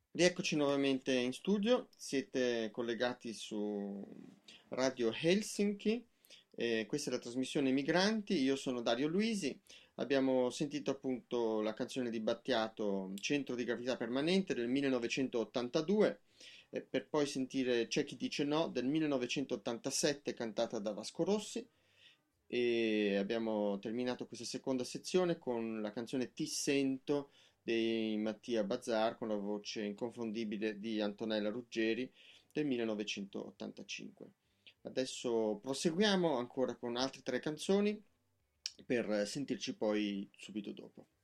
Rieccoci nuovamente in studio, siete collegati su Radio Helsinki, questa è la trasmissione Migranti, io sono Dario Luisi, abbiamo sentito appunto la canzone di Battiato Centro di gravità permanente del 1982, per poi sentire C'è chi dice no del 1987 cantata da Vasco Rossi e abbiamo terminato questa seconda sezione con la canzone Ti sento dei Mattia Bazar con la voce inconfondibile di Antonella Ruggeri del 1985. Adesso proseguiamo ancora con altre tre canzoni per sentirci poi subito dopo.